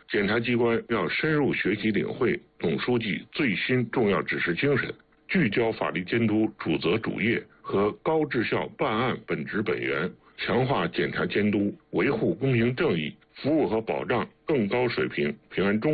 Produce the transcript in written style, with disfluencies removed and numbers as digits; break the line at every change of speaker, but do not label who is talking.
检察机关要深入学习领会总书记最新重要指示精神，聚焦法律监督主责主业和高质效办案本质本源，强化检察监督，维护公平正义，服务和保障更高水平平安中